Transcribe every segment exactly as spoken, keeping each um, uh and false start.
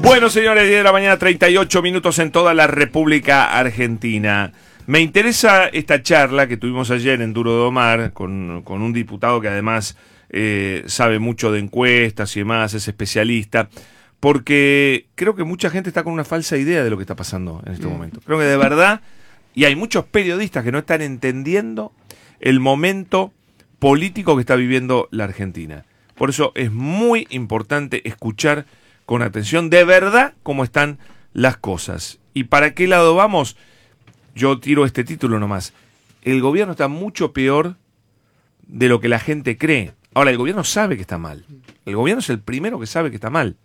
Bueno, señores, diez de la mañana, treinta y ocho minutos en toda la República Argentina. Me interesa esta charla que tuvimos ayer en Duro de Domar con, con un diputado que además eh, sabe mucho de encuestas y demás, es especialista, porque creo que mucha gente está con una falsa idea de lo que está pasando en este mm. momento. Creo que de verdad, y hay muchos periodistas que no están entendiendo el momento político que está viviendo la Argentina. Por eso es muy importante escuchar con atención de verdad cómo están las cosas. ¿Y para qué lado vamos? Yo tiro este título nomás. El gobierno está mucho peor de lo que la gente cree. Ahora, el gobierno sabe que está mal. El gobierno es el primero que sabe que está mal.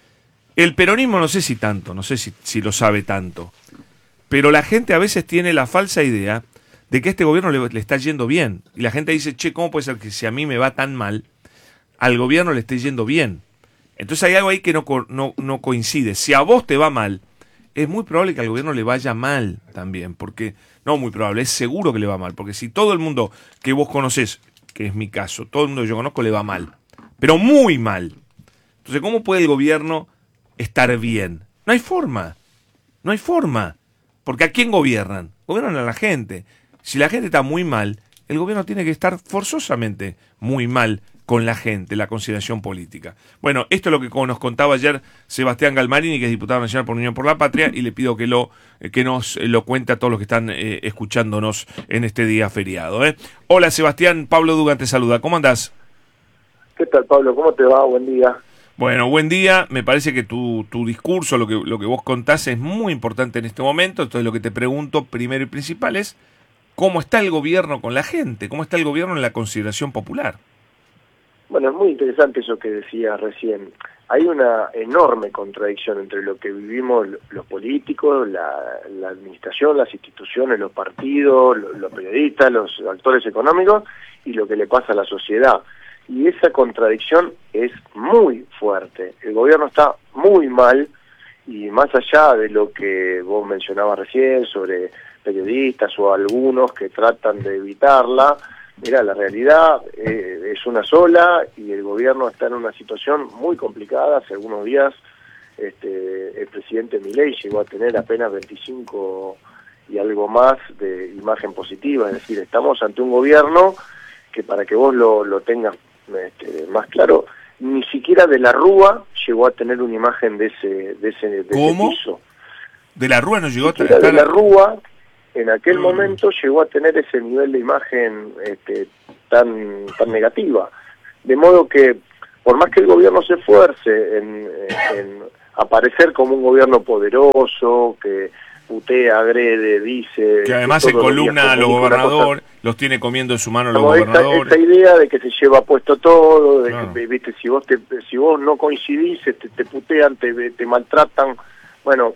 El peronismo no sé si tanto, no sé si, si lo sabe tanto. Pero la gente a veces tiene la falsa idea de que este gobierno le, le está yendo bien. Y la gente dice, che, ¿cómo puede ser que si a mí me va tan mal, al gobierno le esté yendo bien? Entonces hay algo ahí que no, no, no coincide. Si a vos te va mal, es muy probable que al gobierno le vaya mal también, porque, no muy probable, es seguro que le va mal, porque si todo el mundo que vos conocés, que es mi caso, todo el mundo que yo conozco le va mal, pero muy mal. Entonces, ¿cómo puede el gobierno estar bien? No hay forma, no hay forma, porque ¿a quién gobiernan? Gobiernan a la gente. Si la gente está muy mal, el gobierno tiene que estar forzosamente muy mal con la gente, la consideración política. Bueno, esto es lo que nos contaba ayer Sebastián Galmarini, que es diputado nacional por Unión por la Patria, y le pido que lo que nos lo cuente a todos los que están eh, escuchándonos en este día feriado. ¿eh? Hola Sebastián, Pablo Dugan te saluda. ¿Cómo andás? ¿Qué tal, Pablo? ¿Cómo te va? Buen día. Bueno, buen día. Me parece que tu, tu discurso, lo que, lo que vos contás es muy importante en este momento. Entonces lo que te pregunto primero y principal es ¿cómo está el gobierno con la gente? ¿Cómo está el gobierno en la consideración popular? Bueno, es muy interesante eso que decías recién. Hay una enorme contradicción entre lo que vivimos los políticos, la, la administración, las instituciones, los partidos, los, los periodistas, los actores económicos y lo que le pasa a la sociedad. Y esa contradicción es muy fuerte. El gobierno está muy mal y más allá de lo que vos mencionabas recién sobre periodistas o algunos que tratan de evitarla, mira, la realidad eh, es una sola y el gobierno está en una situación muy complicada. Hace algunos días este, el presidente Milei llegó a tener apenas veinticinco y algo más de imagen positiva. Es decir, estamos ante un gobierno que, para que vos lo, lo tengas este, más claro, ni siquiera de la Rúa llegó a tener una imagen de ese, de ese, de ¿Cómo? ese piso. ¿De la Rúa no llegó a tener? De la Rúa en aquel mm. momento llegó a tener ese nivel de imagen este, tan, tan negativa. De modo que, por más que el gobierno se esfuerce en, en aparecer como un gobierno poderoso, que putea, agrede, dice... Que además en columna a los gobernadores, los tiene comiendo en su mano los como gobernadores. Esta, esta idea de que se lleva puesto todo, de claro. que, viste, si vos te, si vos no coincidís, te, te putean, te, te maltratan. Bueno,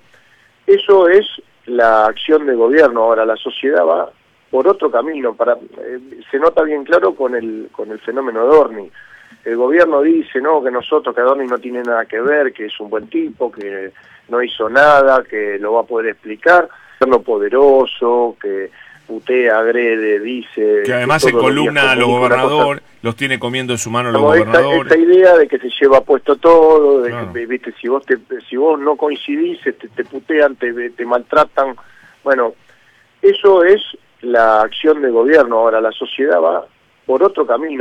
eso es la acción de gobierno. Ahora la sociedad va por otro camino. Para eh, se nota bien claro con el con el fenómeno Adorni. El gobierno dice no que nosotros, que Adorni no tiene nada que ver, que es un buen tipo, que no hizo nada, que lo va a poder explicar. Gobierno poderoso, que putea, agrede, dice... Que además en columna a los gobernadores, los tiene comiendo en su mano los como gobernadores. Esta, esta idea de que se lleva puesto todo, de claro. que, viste, si vos te, si vos no coincidís, te, te putean, te, te maltratan. Bueno, eso es la acción de gobierno. Ahora la sociedad va por otro camino.